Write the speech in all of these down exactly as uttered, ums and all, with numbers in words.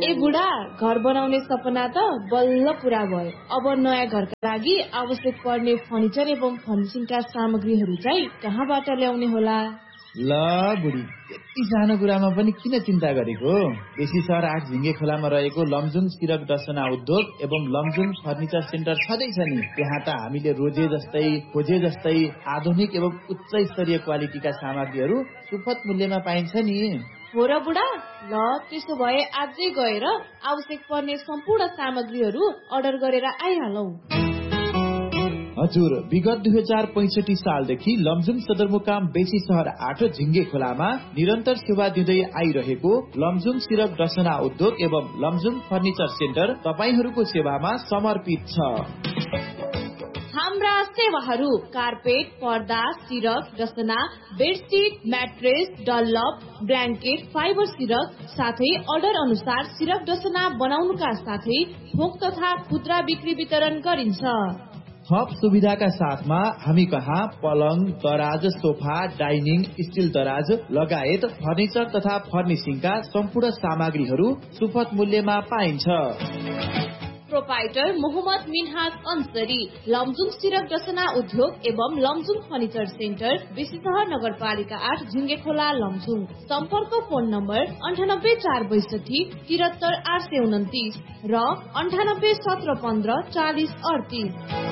ए बुढा, घर बनाउने सपना त बल्ल पूरा भयो। अब नयाँ घरका लागि आवश्यक पर्ने फर्निचर एवं फर्निसिङका सामग्रीहरू चाहिँ कहाँबाट ल्याउने होला? ल बुढी, यति सानो कुरामा पनि किन चिन्ता गरेको? बेसी सहर आठ झिङ्गे खोलामा रहेको लमजुङ सिरक डसना उद्योग एवं लमजुङ फर्निचर सेन्टर छँदैछ नि। त्यहाँ त हामीले रोजे जस्तै खोजे जस्तै आधुनिक एवं उच्च स्तरीय क्वालिटीका सामग्रीहरू सुपथ मूल्यमा पाइन्छ नि। हो र बुढा, ल त्यसो भए आजै गएर आवश्यक पर्ने सम्पूर्ण सामग्रीहरू अर्डर गरेर आइहालौ। हजुर, विगत दुई हजार पैंसठी सालदेखि लमजुङ सदरमुकाम बेसी सहर आठ झिङ्गे खोलामा निरन्तर सेवा दिँदै आइरहेको लमजुङ सिरक डसना उद्योग एवं लमजुङ फर्निचर सेन्टर तपाईहरूको सेवामा समर्पित छ। हाम्रा सेवाहरू कार्पेट, पर्दा, सिरक डसना, bedsheet, mattress, Dunlop, blanket, fibre सिरक साथै अर्डर अनुसार सिरक डसना बनाउनुका साथै थोक तथा खुद्रा बिक्री वितरण गरिन्छ। थप सुविधाका साथमा हामी कहाँ पलङ, दराज, सोफा, डाइनिङ, स्टिल दराज लगायत फर्निचर तथा फर्निसिङका सम्पूर्ण सामग्रीहरू सुपथ मूल्यमा पाइन्छ। प्रोपाइटर मोहम्मद मिनहाज अंसरी, लमजुङ सिरक डसना उद्योग एवं लमजुङ फर्निचर सेन्टर, बेसी सहर नगरपालिका आठ झिङ्गे खोला लमजुङ। सम्पर्क फोन नम्बर अन्ठानब्बे चार बैसठी तिहत्तर आठ सय उन्तिस र अन्ठानब्बे सत्र पन्ध्र चालिस अडतिस।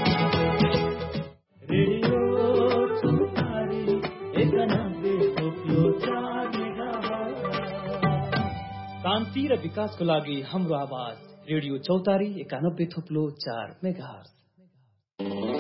शान्ति र विकासको लागि हाम्रो आवाज रेडियो चौतारी एकानब्बे थोप्लो चार मेगाहर्ज।